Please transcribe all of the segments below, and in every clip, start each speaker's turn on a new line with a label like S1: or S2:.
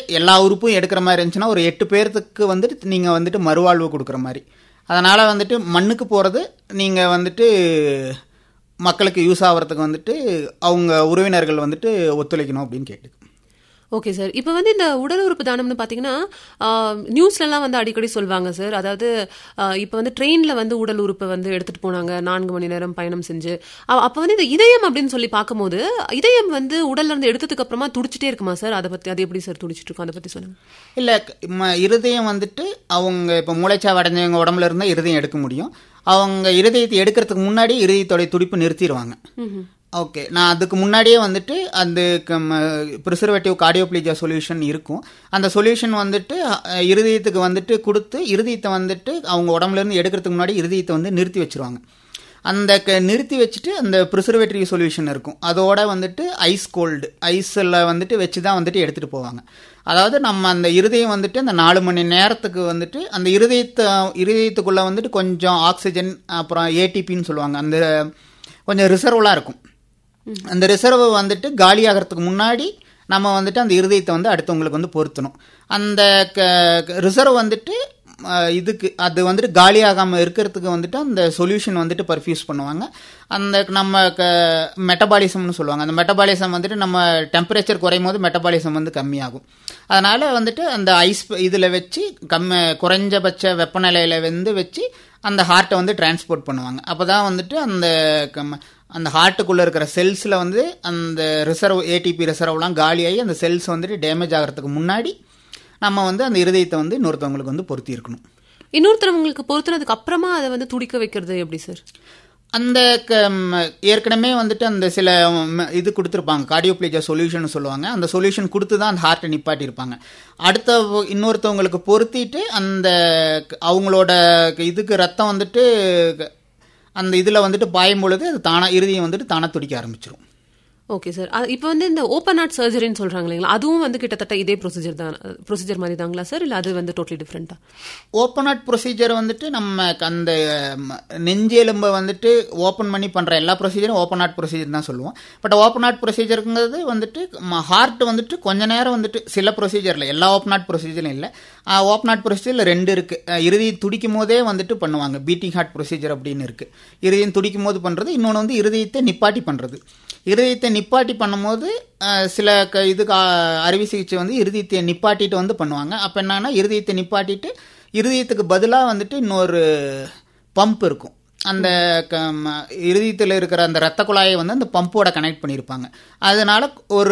S1: எல்லா உறுப்பும் எடுக்கிற மாதிரி இருந்துச்சுன்னா ஒரு 8 பேர்த்துக்கு வந்துட்டு நீங்கள் வந்துட்டு மறுவாழ்வு கொடுக்குற மாதிரி. அதனால் வந்துட்டு மண்ணுக்கு போகிறது நீங்கள் வந்துட்டு மக்களுக்கு யூஸ் ஆகிறதுக்கு வந்துட்டு அவங்க உறவினர்கள் வந்துட்டு ஒத்துழைக்கணும் அப்படின்னு கேட்டு.
S2: Okay sir. இப்போ வந்து இந்த உடல் உறுப்பு தானம்னு பார்த்தீங்கன்னா நியூஸ்லலாம் வந்து அடிக்கடி சொல்லுவாங்க சார். அதாவது இப்போ வந்து ட்ரெயினில் வந்து உடல் உறுப்பை வந்து எடுத்துகிட்டு போனாங்க 4 மணி நேரம் பயணம் செஞ்சு. அப்போ வந்து இந்த இதயம் அப்படின்னு சொல்லி பார்க்கும்போது இதயம் வந்து உடல்ல இருந்து எடுத்ததுக்கு அப்புறமா துடிச்சிட்டே இருக்குமா சார்? அதை பற்றி அது எப்படி சார் துடிச்சிட்டு இருக்கும், அதை பற்றி சொல்லுங்கள்.
S1: இல்லை, இருதயம் வந்துட்டு அவங்க இப்போ மூளைச்சாவு அடைஞ்சவங்க உடம்புல இருந்தால் இருதயம் எடுக்க முடியும். அவங்க இருதயத்தை எடுக்கிறதுக்கு முன்னாடி இருதயத்தோடைய துடிப்பு நிறுத்திடுவாங்க. ஓகே, நான் அதுக்கு முன்னாடியே வந்துட்டு அந்த ப்ரிசர்வேட்டிவ் கார்டியோப்ளீஜியா சொல்யூஷன் இருக்கும். அந்த சொல்யூஷன் வந்துட்டு இருதயத்துக்கு வந்துட்டு கொடுத்து இருதயத்தை வந்துட்டு அவங்க உடம்புலேருந்து எடுக்கிறதுக்கு முன்னாடி இருதயத்தை வந்து நிறுத்தி வச்சுருவாங்க. அந்த நிறுத்தி வச்சுட்டு அந்த ப்ரிசர்வேட்டிவ் சொல்யூஷன் இருக்கும், அதோட வந்துட்டு ஐஸ் கோல்டு ஐஸில் வந்துட்டு வச்சு தான் வந்துட்டு எடுத்துகிட்டு போவாங்க. அதாவது நம்ம அந்த இருதயம் வந்துட்டு அந்த 4 மணி நேரத்துக்கு வந்துட்டு அந்த இருதயத்துக்குள்ளே வந்துட்டு கொஞ்சம் ஆக்சிஜன் அப்புறம் ஏடிபின்னு சொல்லுவாங்க, அந்த கொஞ்சம் ரிசர்வ்லாம் இருக்கும். அந்த ரிசர்வை வந்துட்டு காலி ஆகிறதுக்கு முன்னாடி நம்ம வந்துட்டு அந்த இருதயத்தை வந்து அடுத்தவங்களுக்கு வந்து பொருத்தணும். அந்த ரிசர்வ் வந்துட்டு இதுக்கு அது வந்துட்டு காலி ஆகாமல் இருக்கிறதுக்கு வந்துட்டு அந்த சொல்யூஷன் வந்துட்டு பர்ஃப்யூஸ் பண்ணுவாங்க. அந்த நம்ம மெட்டபாலிசம்னு சொல்லுவாங்க. அந்த மெட்டபாலிசம் வந்துட்டு நம்ம டெம்பரேச்சர் குறையும் போது மெட்டபாலிசம் வந்து கம்மியாகும். அதனால் வந்துட்டு அந்த ஐஸ் இதில் வச்சு குறைஞ்சபட்ச வெப்பநிலையில் வந்து வச்சு அந்த ஹார்ட்டை வந்து டிரான்ஸ்போர்ட் பண்ணுவாங்க. அப்போ தான் வந்துட்டு அந்த ஹார்ட்டுக்குள்ளே இருக்கிற செல்ஸில் வந்து அந்த ரிசர்வ் ஏடிபி ரிசர்வ்லாம் காலியாகி அந்த செல்ஸ் வந்துட்டு டேமேஜ் ஆகிறதுக்கு முன்னாடி நம்ம வந்து அந்த இருதயத்தை வந்து இன்னொருத்தவங்களுக்கு வந்து பொருத்தி இருக்கணும்.
S2: இன்னொருத்தவங்களுக்கு பொருத்தினதுக்கு அப்புறமா அதை வந்து துடிக்க வைக்கிறது எப்படி சார்?
S1: அந்த ஏற்கனவே வந்துட்டு அந்த சில இது கொடுத்துருப்பாங்க, கார்டியோப்ளீஜியா சொல்யூஷன் சொல்லுவாங்க. அந்த சொல்யூஷன் கொடுத்து தான் அந்த ஹார்ட்டை நிப்பாட்டியிருப்பாங்க. அடுத்த இன்னொருத்தவங்களுக்கு பொருத்திட்டு அந்த அவங்களோட இதுக்கு ரத்தம் வந்துட்டு அந்த இதில் வந்துட்டு பாயும் பொழுது அது தானாக இருதயம் வந்துட்டு தானாக துடிக்க ஆரம்பிச்சிடும்.
S2: Okay sir. இப்போ வந்து இந்த ஓப்பன் ஹார்ட் சர்ஜரின்னு சொல்கிறாங்க இல்லைங்களா, அதுவும் வந்து கிட்டத்தட்ட இதே ப்ரொசீஜர் மாதிரி தாங்களா சார், இல்லை அது வந்து டோட்டலி டிஃப்ரெண்ட்டா?
S1: ஓப்பன் ஹார்ட் ப்ரொசீஜர் வந்துட்டு நம்ம அந்த நெஞ்செலும்பை வந்துட்டு ஓப்பன் பண்ணி பண்ணுற எல்லா ப்ரொசீஜரும் ஓப்பன் ஹார்ட் ப்ரொசீஜர் தான் சொல்லுவோம். பட் ஓப்பன் ஹார்ட் ப்ரொசீஜருங்கிறது வந்துட்டு ஹார்ட் வந்துட்டு கொஞ்ச நேரம் வந்துட்டு சில ப்ரொசீஜரில், எல்லா ஓப்பன் ஹார்ட் ப்ரொசீஜரும் இல்லை. ஓப்பன் ஹார்ட் ப்ரொசீஜரில் 2 இருக்குது. இருதயம் துடிக்கும் போதே வந்துட்டு பண்ணுவாங்க, பீட்டிங் ஹார்ட் ப்ரொசீஜர் அப்படின்னு இருக்குது. இருதயம் துடிக்கும் போது பண்ணுறது. இன்னொன்று வந்து இருதயத்தை நிப்பாட்டி பண்ணுறது. இருதயத்தை நிப்பாட்டி பண்ணும்போது சில இதுக்கு அறுவை சிகிச்சை வந்து இருதயத்தை நிப்பாட்டிட்டு வந்து பண்ணுவாங்க. அப்போ என்னன்னா இருதயத்தை நிப்பாட்டிட்டு இருதயத்துக்கு பதிலாக வந்துட்டு இன்னொரு பம்ப் இருக்கும். அந்த இருதயத்தில் இருக்கிற அந்த இரத்த குழாயை வந்து அந்த பம்போட கனெக்ட் பண்ணியிருப்பாங்க. அதனால ஒரு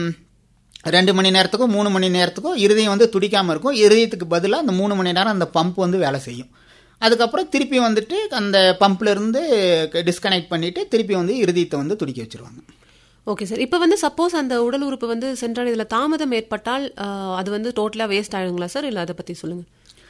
S1: 2 மணி நேரத்துக்கோ 3 மணி நேரத்துக்கோ இருதயம் வந்து துடிக்காமல் இருக்கும். இருதயத்துக்கு பதிலாக அந்த 3 மணி நேரம் அந்த பம்ப் வந்து வேலை செய்யும். அதுக்கப்புறம் திருப்பி வந்துட்டு அந்த பம்ப்லேருந்து டிஸ்கனெக்ட் பண்ணிவிட்டு திருப்பி வந்து இருதயத்தை வந்து துடிக்க வச்சுருவாங்க.
S2: Okay sir. இப்போ வந்து சப்போஸ் அந்த உடல் உறுப்பு வந்து சென்றடைவதில் தாமதம் ஏற்பட்டால் அது வந்து டோட்டலாக வேஸ்ட் ஆகிடுங்களா சார், இல்லை அதை பற்றி சொல்லுங்கள்.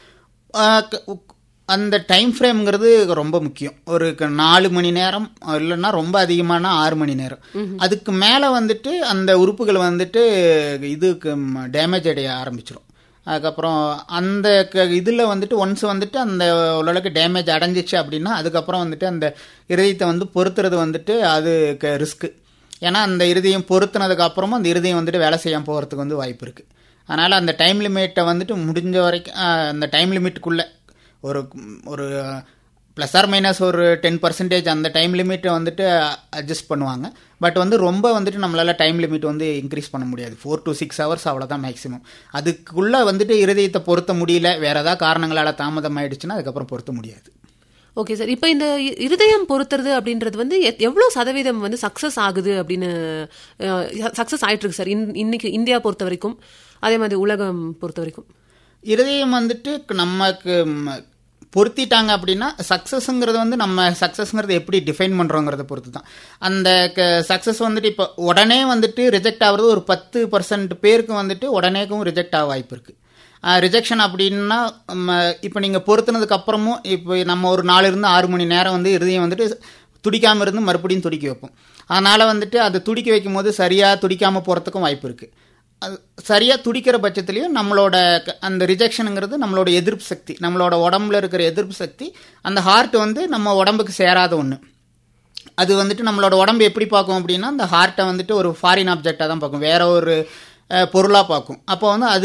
S1: அந்த டைம் ஃப்ரேம்ங்கிறது ரொம்ப முக்கியம். ஒரு 4 மணி நேரம் இல்லைன்னா ரொம்ப அதிகமான 6 மணி நேரம். அதுக்கு மேலே வந்துட்டு அந்த உறுப்புகள் வந்துட்டு இதுக்கு டேமேஜ் அடைய ஆரம்பிச்சிடும். அதுக்கப்புறம் அந்த இதில் வந்துட்டு ஒன்ஸ் வந்துட்டு அந்த ஓரளவுக்கு டேமேஜ் அடைஞ்சிச்சு அப்படின்னா அதுக்கப்புறம் வந்துட்டு அந்த இருதயத்தை வந்து பொருத்துறது வந்துட்டு அது ரிஸ்க்கு. ஏன்னா அந்த இருதயம் பொருத்துனதுக்கு அப்புறமும் அந்த இருதயம் வந்துட்டு வேலை செய்யாமல் போகிறதுக்கு வந்து வாய்ப்பு இருக்குது. அதனால் அந்த டைம் லிமிட்டை வந்துட்டு முடிஞ்ச வரைக்கும் அந்த டைம் லிமிட்டுக்குள்ளே ஒரு ப்ளஸ் ஆர் மைனஸ் ஒரு 10% அந்த டைம் லிமிட்டை வந்துட்டு அட்ஜஸ்ட் பண்ணுவாங்க. பட் வந்து ரொம்ப வந்துட்டு நம்மளால் டைம் லிமிட் வந்து இன்க்ரீஸ் பண்ண முடியாது. 4 to 6 hours அவ்வளோதான் மேக்ஸிமம். அதுக்குள்ளே வந்துட்டு இருதயத்தை பொருத்த முடியல, வேறு ஏதாவது காரணங்களால் தாமதம் ஆயிடுச்சுன்னா அதுக்கப்புறம் பொருத்த முடியாது.
S2: Okay sir. இப்போ இந்த இருதயம் பொருத்துறது அப்படின்றது வந்து எவ்வளோ சதவீதம் வந்து சக்ஸஸ் ஆகுது அப்படின்னு சக்ஸஸ் ஆகிட்டு இருக்கு சார் இன்னைக்கு இந்தியா பொறுத்த வரைக்கும், அதே மாதிரி உலகம் பொறுத்த வரைக்கும்?
S1: இருதயம் வந்துட்டு நமக்கு பொருத்திட்டாங்க அப்படின்னா சக்ஸஸ்ங்கிறது வந்து நம்ம சக்ஸஸ்ங்கிறது எப்படி டிஃபைன் பண்ணுறோங்கிறத பொறுத்து தான். அந்த சக்ஸஸ் வந்துட்டு இப்போ உடனே வந்துட்டு ரிஜெக்ட் ஆகிறது ஒரு 10% பேருக்கு வந்துட்டு உடனேக்கும் ரிஜெக்ட் ஆக வாய்ப்பு இருக்குது. ரிஜெக்ஷன் அப்படின்னா இப்போ நீங்கள் பொருத்தினதுக்கு அப்புறமும் இப்போ நம்ம ஒரு 4 மணி நேரம் வந்து இருதயம் வந்துட்டு துடிக்காமல் இருந்து மறுபடியும் துடிக்க வைப்போம். அதனால் வந்துட்டு அதை துடிக்க வைக்கும் போது சரியாக துடிக்காமல் போகிறதுக்கும் வாய்ப்பு இருக்குது. அது சரியாக துடிக்கிற பட்சத்துலேயும் நம்மளோட அந்த ரிஜெக்ஷனுங்கிறது நம்மளோட எதிர்ப்பு சக்தி, நம்மளோட உடம்புல இருக்கிற எதிர்ப்பு சக்தி. அந்த ஹார்ட் வந்து நம்ம உடம்புக்கு சேராத ஒன்று. அது வந்துட்டு நம்மளோட உடம்பு எப்படி பார்க்கும் அப்படின்னா அந்த ஹார்ட்டை வந்துட்டு ஒரு ஃபாரின் ஆப்ஜெக்டாக தான் பார்க்கும், வேற ஒரு பொருளாக பார்க்கும். அப்போ வந்து அது